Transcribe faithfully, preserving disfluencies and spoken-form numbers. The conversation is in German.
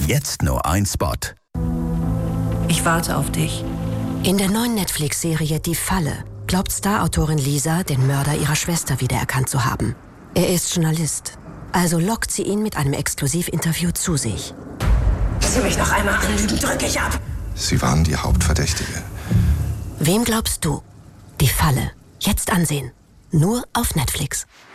Jetzt nur ein Spot. Ich warte auf dich. In der neuen Netflix-Serie Die Falle glaubt Star-Autorin Lisa, den Mörder ihrer Schwester wiedererkannt zu haben. Er ist Journalist, also lockt sie ihn mit einem Exklusivinterview zu sich. Wenn Sie mich noch einmal anlügen, drücke ich ab. Sie waren die Hauptverdächtige. Wem glaubst du? Die Falle. Jetzt ansehen. Nur auf Netflix.